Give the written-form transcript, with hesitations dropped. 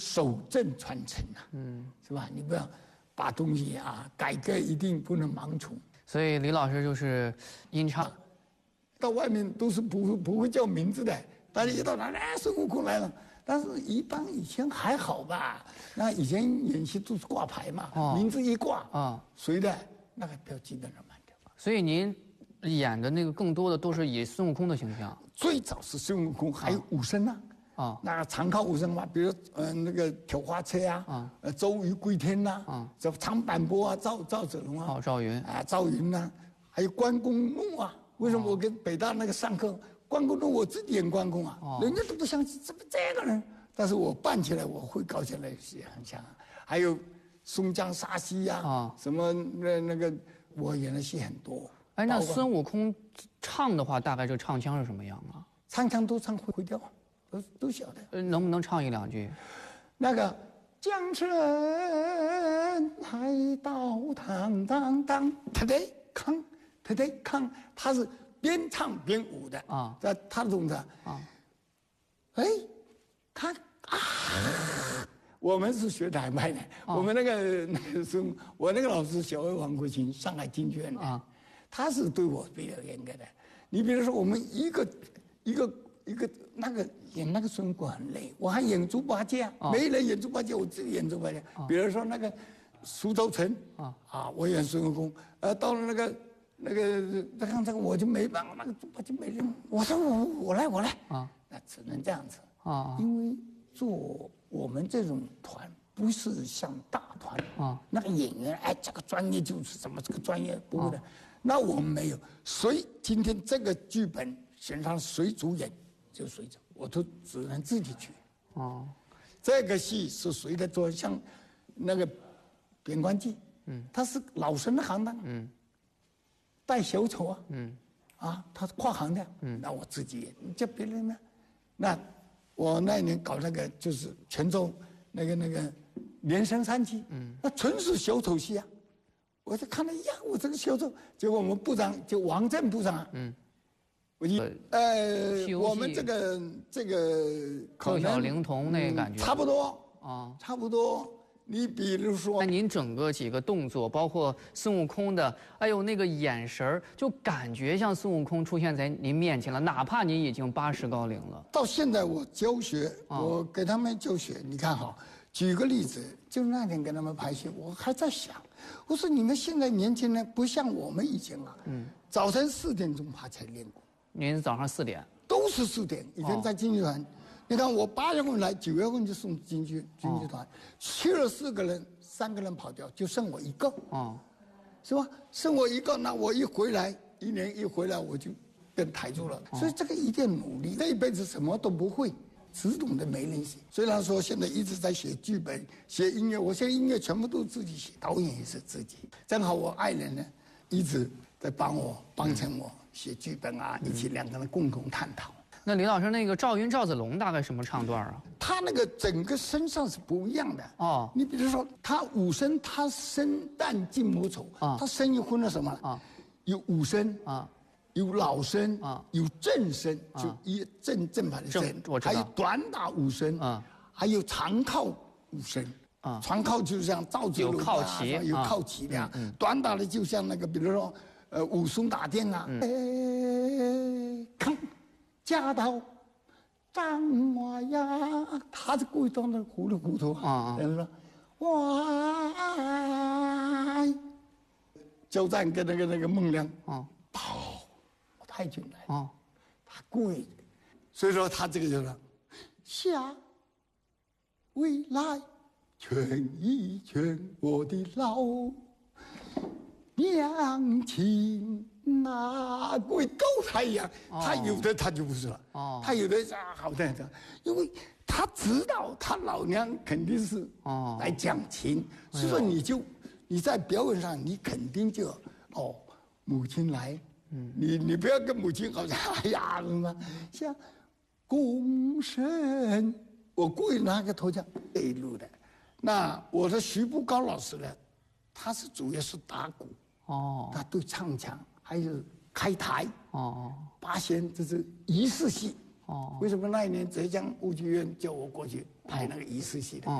守正传承啊，是吧？你不要把东西啊改革，一定不能盲从。 所以李老师就是吟唱， 到外面都是不会叫名字的，大家一到那孙悟空来了。但是一般以前还好吧？那以前演戏都是挂牌嘛，名字一挂谁的那个标记的人蛮掉。 所以您演的那个更多的都是以孙悟空的形象。 最早是孙悟空，还有武生啊，那个常靠武生嘛，比如那个挑花车啊，周瑜归天呐，这长坂坡啊，赵子龙啊， 赵云啊，赵云呐，还有关公怒啊。为什么我跟北大那个上课，关公怒我自己演关公啊，人家都不相信，怎么这个人？但是我扮起来，我会搞起来也很像。还有松江杀西呀，什么那个，我演的戏很多。 哎，那孙悟空唱的话，大概这唱腔是什么样啊？ 唱腔都唱会调，都晓得。 能不能唱一两句？ 那个江sơn海岛当当当，他得康，他是边唱边舞的啊，他的动作啊。哎，他啊，我们是学台派的，我们那个是我那个老师小王国清，上海京剧院的，他是对我比较严格的。你比如说，我们一个那个演那个孙悟空很累，我还演猪八戒啊，没人演猪八戒，我自己演猪八戒。比如说那个苏州城我演孙悟空，到了那个看这个我就没办法，那个猪八戒没人，我说我来那只能这样子因为做我们这种团不是像大团那个演员这个专业就是什么这个专业不会的。那我们没有，所以今天这个剧本选上谁主演就谁走，我都只能自己去。这个戏是谁的做？像那个《边关记》，他是老生的行当，带小丑他是跨行的，那我自己演，叫别人呢？那我那一年搞那个就是泉州那个连升3期，那纯是小丑戏啊。我就看了一样，我这个小丑，结果我们部长就王震部长我们这个幼小龄童那个感觉差不多差不多。你比如说， 那您整个几个动作，包括孙悟空的，哎呦那个眼神儿，就感觉像孙悟空出现在您面前了，哪怕您已经80高龄了。 到现在我教学，我给他们教学，你看哈，举个例子，就那天跟他们排戏，我还在想，我说你们现在年轻人不像我们以前早晨4点钟爬起来练功。 您早上4点？ 都是4点，以前在京剧团。你看我8月份来，9月份就送京剧团，去了4个人，3个人跑掉，就剩我一个，是吧？剩我一个，那我一回来，1年一回来我就变台柱了。所以这个一定努力，这一辈子什么都不会，只懂得没人写。虽然说现在一直在写剧本、写音乐，我现在音乐全部都自己写，导演也是自己。正好我爱人呢，一直在帮衬我写剧本一起2个人共同探讨。 那李老师，那个赵云、赵子龙大概什么唱段啊？ 他那个整个身上是不一样的你比如说，他武生，他生旦净末丑他生又分了什么有武生有老生有正生，就正牌的正，还有短打武生还有长靠武生长靠就像赵子龙有靠旗的短打的就像那个比如说武松打店看。家道张华呀，他是故意装的糊里糊涂人说哇，交战跟那个孟良太君来他故意，所以说他这个就是下未来劝一劝我的老娘亲。故意勾他一样，他有的他就不是了，他有的好的，因为他知道他老娘肯定是来讲情，所以说你在表演上你肯定就母亲来，你不要跟母亲好像哎呀什么像公生，我故意拿个头像对路的。那我的徐步高老师呢，他是主要是打鼓他对唱腔。还有开台八仙，这是仪式戏为什么那一年浙江舞剧院叫我过去拍那个仪式戏的